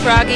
Froggy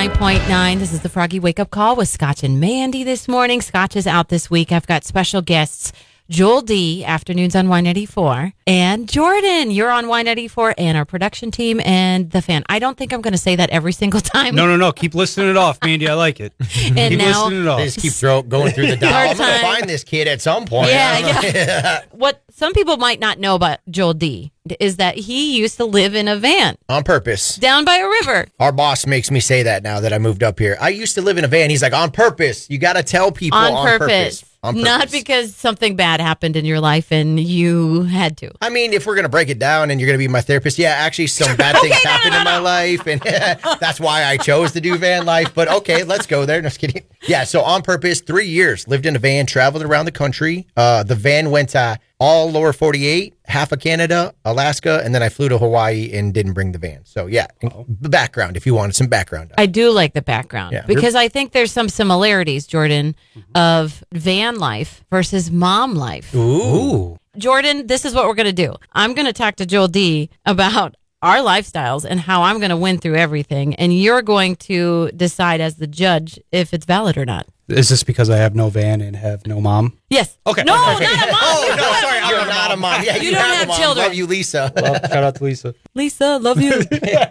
99.9. This is the Froggy Wake Up Call with Scotch and Mandy this morning. Scotch is out this week. I've got special guests, Joel D, afternoons on Y94, and Jordan, you're on Y94, and our production team and the fan. I don't think I'm going to say that every single time. No. Keep listing it off, Mandy. I like it. And keep now, listing it off. They just keep going through the dial. I'm going to find this kid at some point. Yeah. What some people might not know about Joel D is that he used to live in a van. On purpose. Down by a river. Our boss makes me say that now that I moved up here. I used to live in a van. He's like, on purpose. You got to tell people on purpose. On purpose. Not because something bad happened in your life and you had to. I mean, if we're going to break it down and you're going to be my therapist, yeah, actually some bad things happened in my life. And that's why I chose to do van life. But okay, let's go there. No, just kidding. Yeah, so on purpose, 3 years, lived in a van, traveled around the country. The van went to all lower 48, half of Canada, Alaska, and then I flew to Hawaii and didn't bring the van. So yeah, the background, if you wanted some background. I do like the background because I think there's some similarities, Jordan, of van life versus mom life. Ooh. Jordan, this is what we're going to do. I'm going to talk to Joel D about our lifestyles and how I'm going to win through everything. And you're going to decide as the judge if it's valid or not. Is this because I have no van and have no mom? Yes. Okay. No, not a mom. Oh, no, sorry. I'm not a mom. Yeah, You don't have a mom. children. Love you, Lisa. Well, shout out to Lisa. Lisa, love you.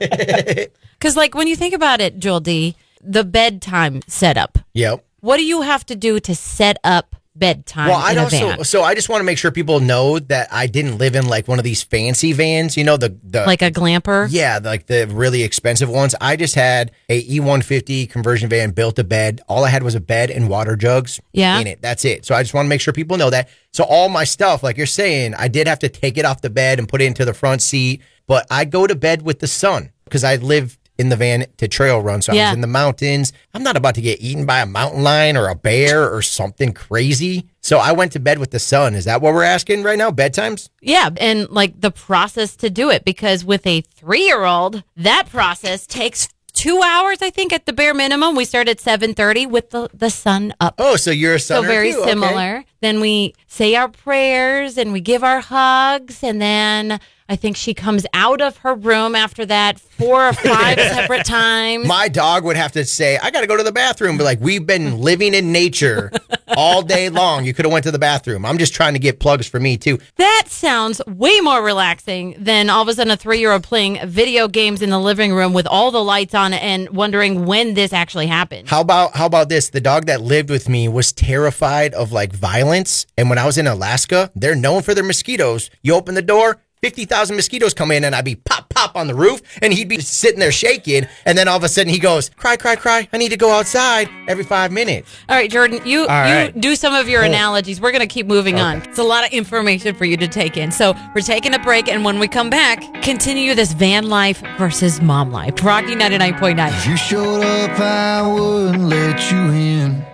Because, like, when you think about it, Joel D, the bedtime setup. Yep. What do you have to do to set up bedtime in a van? So I just want to make sure people know that I didn't live in like one of these fancy vans, you know, the like a glamper? Yeah, like the really expensive ones. I just had a E150 conversion van, built a bed. All I had was a bed and water jugs in it. That's it. So I just want to make sure people know that. So all my stuff, like you're saying, I did have to take it off the bed and put it into the front seat, but I go to bed with the sun because I lived in the van to trail run. So I was in the mountains. I'm not about to get eaten by a mountain lion or a bear or something crazy. So I went to bed with the sun. Is that what we're asking right now? Bedtimes? Yeah. And like the process to do it, because with a 3-year-old, that process takes 2 hours, I think, at the bare minimum. We start at 7:30 with the sun up. Oh, so you're a sunner So very too. similar. Okay. Then we say our prayers and we give our hugs. And then I think she comes out of her room after that 4 or 5 separate times. My dog would have to say, I got to go to the bathroom. But like, we've been living in nature all day long. You could have went to the bathroom. I'm just trying to get plugs for me too. That sounds way more relaxing than all of a sudden a 3-year-old playing video games in the living room with all the lights on and wondering when this actually happened. How about this? The dog that lived with me was terrified of like violence. And when I was in Alaska, they're known for their mosquitoes. You open the door, 50,000 mosquitoes come in, and I'd be pop on the roof, and he'd be sitting there shaking, and then all of a sudden he goes, cry, I need to go outside every 5 minutes. All right, Jordan, you do some of your analogies. We're going to keep moving on. It's a lot of information for you to take in. So we're taking a break, and when we come back, continue this van life versus mom life. Rocky 99.9. If you showed up, I wouldn't let you in.